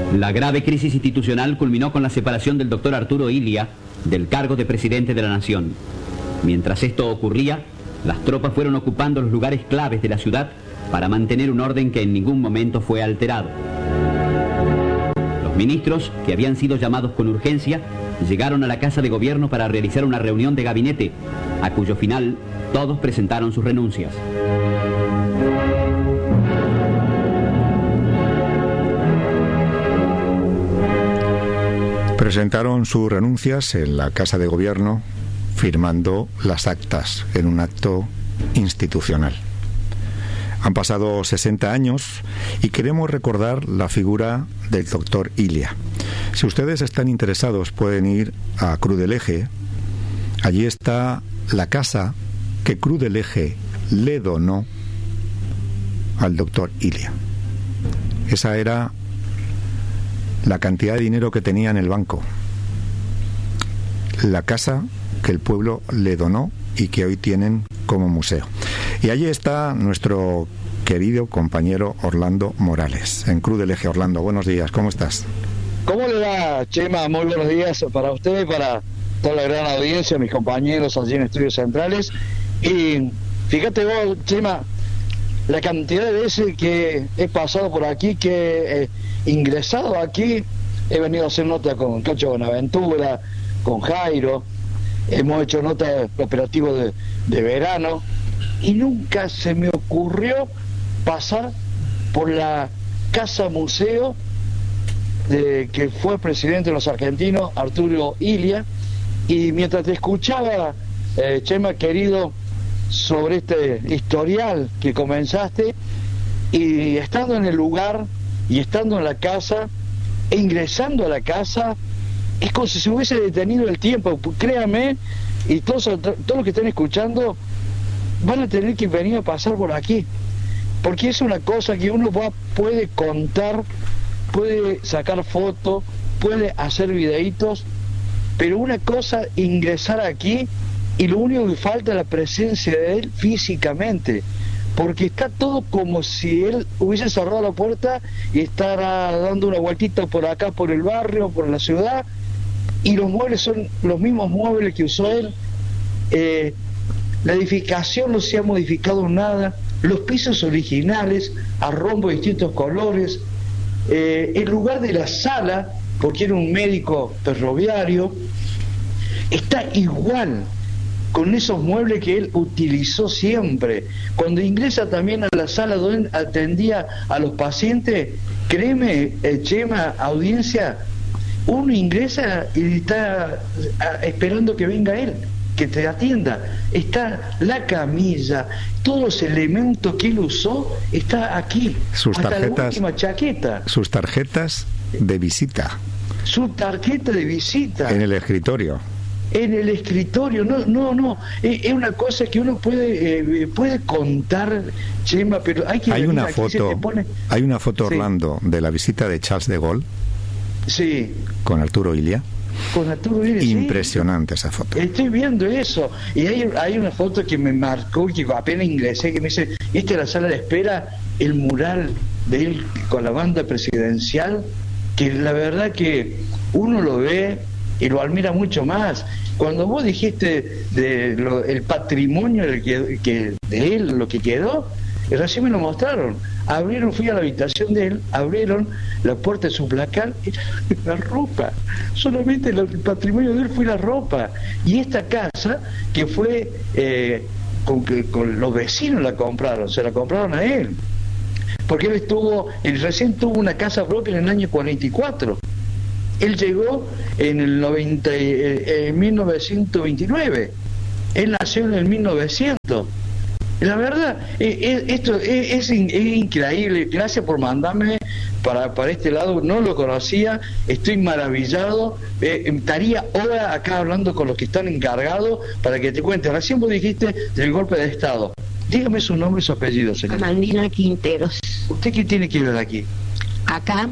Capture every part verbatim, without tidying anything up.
La grave crisis institucional culminó con la separación del doctor Arturo Illia del cargo de presidente de la Nación. Mientras esto ocurría, las tropas fueron ocupando los lugares claves de la ciudad para mantener un orden que en ningún momento fue alterado. Los ministros, que habían sido llamados con urgencia, llegaron a la Casa de Gobierno para realizar una reunión de gabinete, a cuyo final todos presentaron sus renuncias. Presentaron sus renuncias en la Casa de Gobierno, firmando las actas en un acto institucional. Han pasado sesenta años y queremos recordar la figura del doctor Illia. Si ustedes están interesados, pueden ir a Cruz del Eje. Allí está la casa que Cruz del Eje le donó al doctor Illia. Esa era la cantidad de dinero que tenía en el banco. La casa que el pueblo le donó y que hoy tienen como museo. Y allí está nuestro querido compañero Orlando Morales, en Cruz del Eje. Orlando, buenos días, ¿cómo estás? ¿Cómo le va, Chema? Muy buenos días para usted y para toda la gran audiencia, mis compañeros allí en Estudios Centrales. Y fíjate vos, Chema, la cantidad de veces que he pasado por aquí, que he ingresado aquí, he venido a hacer nota con Cacho Bonaventura, con Jairo, hemos hecho nota operativos de, de verano, y nunca se me ocurrió pasar por la casa museo de que fue presidente de los argentinos, Arturo Illia. Y mientras te escuchaba, eh, Chema querido, sobre este historial que comenzaste, y estando en el lugar y estando en la casa e ingresando a la casa, es como si se hubiese detenido el tiempo. Créame, y todos, todos los que están escuchando van a tener que venir a pasar por aquí, porque es una cosa que uno va, puede contar, puede sacar fotos, puede hacer videitos, pero una cosa, ingresar aquí, y lo único que falta es la presencia de él físicamente, porque está todo como si él hubiese cerrado la puerta y estará dando una vueltita por acá, por el barrio, por la ciudad, y los muebles son los mismos muebles que usó él. Eh, la edificación no se ha modificado nada, los pisos originales, a rombo de distintos colores, eh, el lugar de la sala, porque era un médico ferroviario, está igual, con esos muebles que él utilizó siempre. Cuando ingresa también a la sala donde atendía a los pacientes, créeme, eh, Chema, audiencia, uno ingresa y está a, esperando que venga él, que te atienda. Está la camilla, todos los elementos que él usó, está aquí. Sus hasta tarjetas, la última chaqueta. Sus tarjetas de visita. Su tarjeta de visita. En el escritorio. En el escritorio, no, no, no, es, es una cosa que uno puede eh, puede contar, Chema, pero hay que hay una aquí, foto, pone... hay una foto, sí. Orlando, de la visita de Charles de Gaulle, sí, con Arturo Illia. Con Arturo Illia, impresionante, sí. Esa foto. Estoy viendo eso, y hay, hay una foto que me marcó, que apenas ingresé, que me dice, esta es la sala de espera, el mural de él con la banda presidencial, que la verdad que uno lo ve y lo admira mucho más. Cuando vos dijiste de lo, el patrimonio del que, que de él, lo que quedó, recién me lo mostraron. Abrieron, fui a la habitación de él, abrieron la puerta de su placar, era la ropa. Solamente el patrimonio de él fue la ropa. Y esta casa, que fue eh, con, que, con los vecinos la compraron, se la compraron a él. Porque él estuvo, él recién tuvo una casa propia en el año cuarenta y cuatro. Él llegó en el noventa, eh, en mil novecientos veintinueve. Él nació en el mil novecientos. La verdad, eh, esto es, es, es increíble. Gracias por mandarme para, para este lado. No lo conocía, estoy maravillado. Eh, estaría ahora acá hablando con los que están encargados para que te cuente. Recién vos dijiste del golpe de Estado. Dígame su nombre y su apellido, señor. Amandina Quinteros. ¿Usted qué tiene que ver aquí? Acá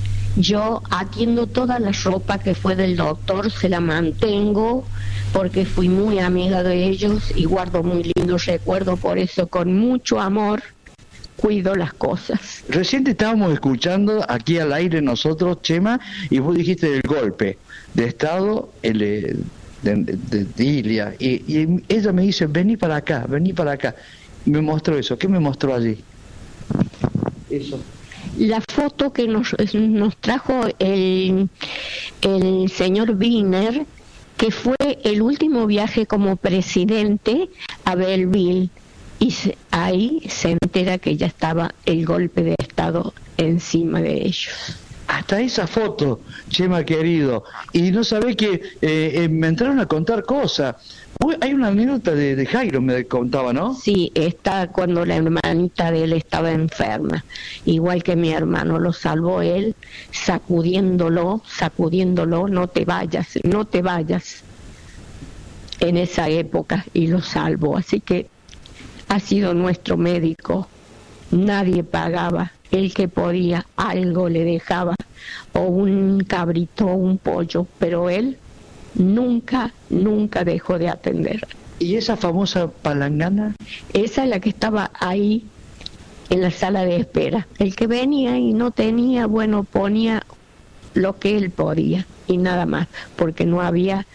yo atiendo toda la ropa que fue del doctor, se la mantengo porque fui muy amiga de ellos y guardo muy lindos recuerdos, por eso con mucho amor cuido las cosas. Recién te estábamos escuchando aquí al aire nosotros, Chema, y vos dijiste del golpe de Estado el, de, de, de, de Ilia, y, y ella me dice, vení para acá, vení para acá. Me mostró eso. ¿Qué me mostró allí? Eso. La foto que nos, nos trajo el, el señor Wiener, que fue el último viaje como presidente a Belleville, y se, ahí se entera que ya estaba el golpe de Estado encima de ellos. Hasta esa foto, Chema querido. Y no sabés que eh, eh, me entraron a contar cosas. Uy, hay una anécdota de, de Jairo, me contaba, ¿no? Sí, está cuando la hermanita de él estaba enferma. Igual que mi hermano, lo salvó él, sacudiéndolo, sacudiéndolo, no te vayas, no te vayas. En esa época, y lo salvó. Así que ha sido nuestro médico. Nadie pagaba. El que podía, algo le dejaba, o un cabrito, o un pollo, pero él nunca, nunca dejó de atender. ¿Y esa famosa palangana? Esa es la que estaba ahí en la sala de espera. El que venía y no tenía, bueno, ponía lo que él podía y nada más, porque no había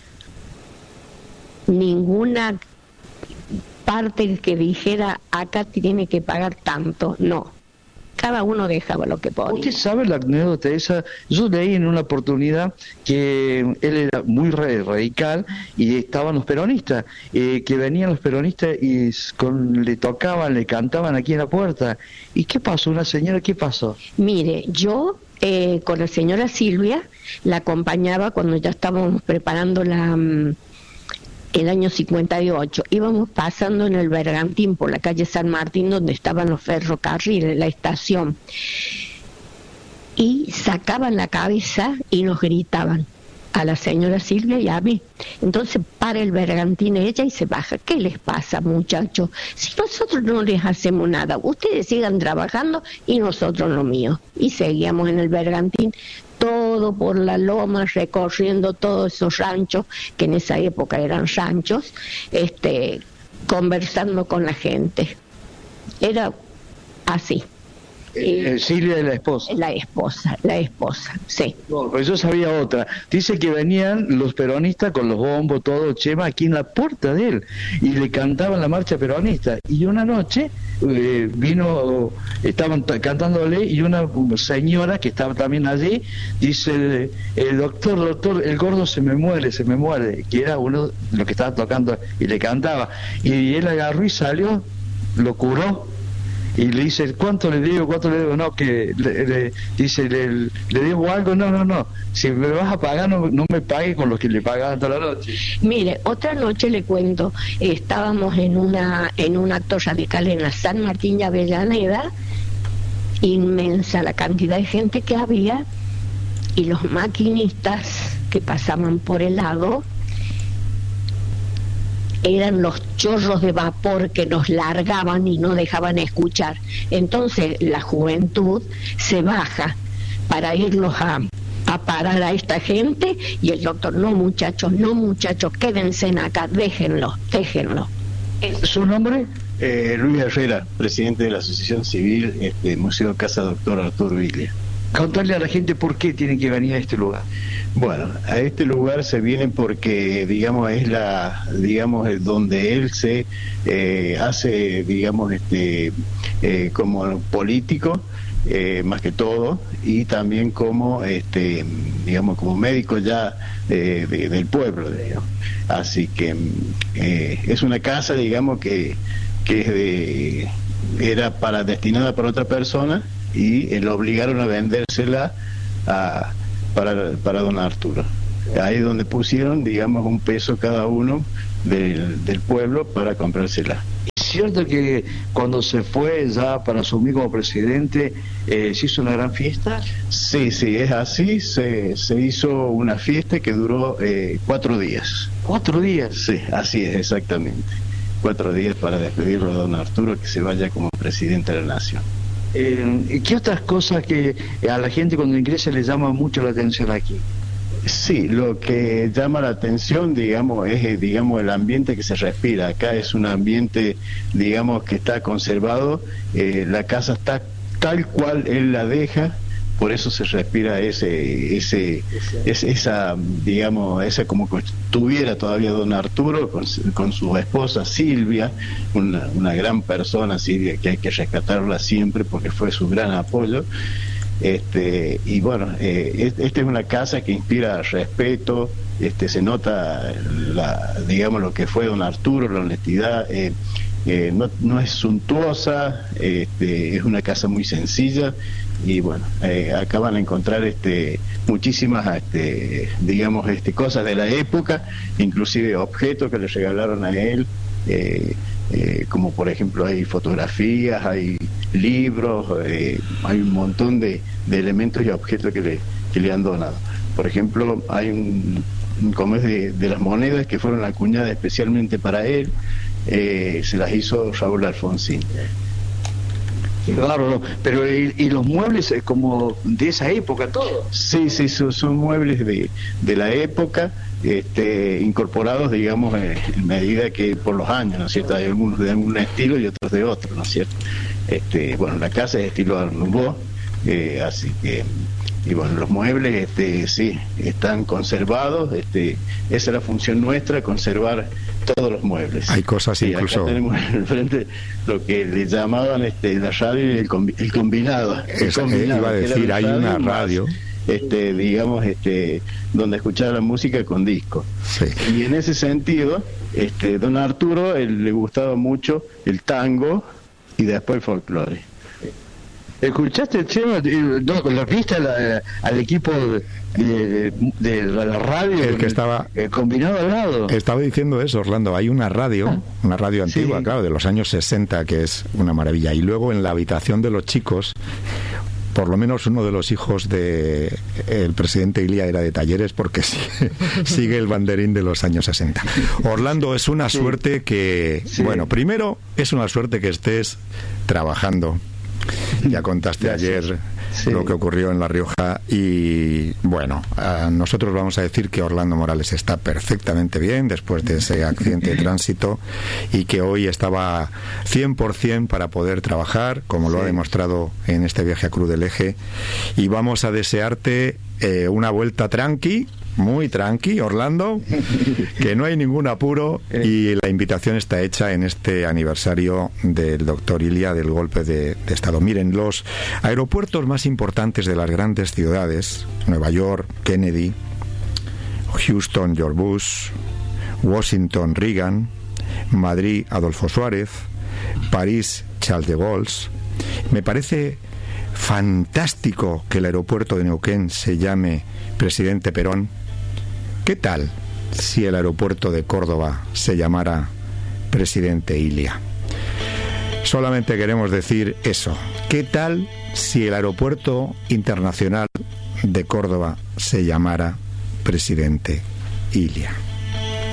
ninguna parte que dijera acá tiene que pagar tanto, no. Cada uno dejaba lo que podía. ¿Usted sabe la anécdota esa? Yo leí en una oportunidad que él era muy radical y estaban los peronistas, eh, que venían los peronistas y con, le tocaban, le cantaban aquí en la puerta. ¿Y qué pasó? ¿Una señora qué pasó? Mire, yo eh, con la señora Silvia la acompañaba cuando ya estábamos preparando la... Um, el año cincuenta y ocho, íbamos pasando en el Bergantín por la calle San Martín, donde estaban los ferrocarriles, la estación, y sacaban la cabeza y nos gritaban a la señora Silvia y a mí. Entonces para el Bergantín ella y se baja. ¿Qué les pasa, muchachos? Si nosotros no les hacemos nada, ustedes sigan trabajando y nosotros lo mío. Y seguíamos en el Bergantín, todo por la loma, recorriendo todos esos ranchos, que en esa época eran ranchos, este, conversando con la gente. Era así. Eh, Silvia es la esposa. La esposa, la esposa, sí. No, pues yo sabía otra. Dice que venían los peronistas con los bombos, todo, Chema, aquí en la puerta de él, y le cantaban la marcha peronista. Y una noche eh, vino, estaban cantándole, y una señora que estaba también allí, dice, el doctor, doctor, el gordo se me muere, se me muere, que era uno de los que estaba tocando y le cantaba. Y él agarró y salió, lo curó. Y le dice, ¿cuánto le digo? ¿Cuánto le digo? No, que le, le dice, le, le digo algo, no, no, no, si me vas a pagar, no, no me pague con lo que le pagaban toda la noche. Mire, otra noche le cuento, estábamos en una en un acto radical en la San Martín de Avellaneda, inmensa la cantidad de gente que había, y los maquinistas que pasaban por el lado eran los chorros de vapor que nos largaban y no dejaban escuchar. Entonces la juventud se baja para irlos a, a parar a esta gente, y el doctor, no muchachos, no muchachos, quédense acá, déjenlo, déjenlo. ¿Su nombre? Eh, Luis Herrera, presidente de la Asociación Civil este, Museo Casa Doctor Arturo Ilia. Contarle a la gente por qué tienen que venir a este lugar. Bueno, a este lugar se vienen porque, digamos, es la, digamos, es donde él se eh, hace, digamos, este, eh, como político, eh, más que todo, y también como, este, digamos, como médico ya eh, de, del pueblo, digamos. Así que eh, es una casa, digamos, que, que es de, era para destinada para otra persona, y eh, lo obligaron a vendérsela a, para, para don Arturo. Ahí es donde pusieron, digamos, un peso cada uno del, del pueblo para comprársela. ¿Es cierto que cuando se fue ya para asumir como presidente eh, se hizo una gran fiesta? Sí, sí, es así. Se, se hizo una fiesta que duró eh, cuatro días. ¿Cuatro días? Sí, así es, exactamente. Cuatro días para despedirlo a don Arturo, que se vaya como presidente de la nación. Eh, ¿Qué otras cosas que a la gente cuando ingresa le llama mucho la atención aquí? Sí, lo que llama la atención, digamos, es, digamos, el ambiente que se respira. Acá es un ambiente, digamos, que está conservado. Eh, la casa está tal cual él la deja. Por eso se respira ese, ese, ese esa, digamos, esa como que estuviera todavía don Arturo con, con su esposa Silvia, una, una gran persona, Silvia, que hay que rescatarla siempre porque fue su gran apoyo. Este, y bueno, eh, esta es una casa que inspira respeto, este, se nota, la, digamos, lo que fue don Arturo, la honestidad. Eh, Eh, no, no es suntuosa, este, es una casa muy sencilla y bueno, eh, acá van a encontrar este, muchísimas este, digamos este, cosas de la época, inclusive objetos que le regalaron a él, eh, eh, como por ejemplo hay fotografías, hay libros, eh, hay un montón de, de elementos y objetos que le, que le han donado. Por ejemplo, hay un, como es de, de las monedas que fueron acuñadas especialmente para él. Eh, se las hizo Raúl Alfonsín. Claro, pero ¿y, y los muebles eh, como de esa época todo? Sí, sí, son, son muebles de, de la época, este, incorporados, digamos, en, en medida que por los años, ¿no es cierto? Hay algunos de algún estilo y otros de otro, ¿no es cierto? Este, bueno, la casa es de estilo Art Nouveau, eh, así que, y bueno, los muebles, este, sí, están conservados, este, esa es la función nuestra, conservar todos los muebles. Hay cosas sí, incluso... Acá tenemos en el frente lo que le llamaban este, la radio y el, combi el combinado. El Esa, combinado, eh, iba a decir, hay una radio... Más, este, digamos, este, donde escuchaba la música con disco. Sí. Y en ese sentido, este, don Arturo, él, le gustaba mucho el tango y después el folclore. ¿Escuchaste, Chema? No, ¿lo viste la, al equipo de, de, de la radio? El que estaba... El combinado al lado. Estaba diciendo eso, Orlando. Hay una radio, ah, una radio antigua, sí, claro, de los años sesenta, que es una maravilla. Y luego en la habitación de los chicos, por lo menos uno de los hijos de el presidente Ilia era de Talleres, porque sigue, sigue el banderín de los años sesenta. Orlando, es una sí. suerte que... Sí. Bueno, primero, es una suerte que estés trabajando. Ya contaste Gracias. ayer sí. lo que ocurrió en La Rioja y bueno, a nosotros vamos a decir que Orlando Morales está perfectamente bien después de ese accidente de tránsito y que hoy estaba cien por cien para poder trabajar, como sí. lo ha demostrado en este viaje a Cruz del Eje, y vamos a desearte eh, una vuelta tranqui, muy tranqui, Orlando, que no hay ningún apuro y la invitación está hecha en este aniversario del doctor Ilia, del golpe de, de Estado. Miren, los aeropuertos más importantes de las grandes ciudades, Nueva York, Kennedy, Houston, George Bush, Washington, Reagan, Madrid, Adolfo Suárez, París, Charles de Gaulle. Me parece fantástico que el aeropuerto de Neuquén se llame Presidente Perón. ¿Qué tal si el aeropuerto de Córdoba se llamara Presidente Ilia? Solamente queremos decir eso. ¿Qué tal si el aeropuerto internacional de Córdoba se llamara Presidente Ilia?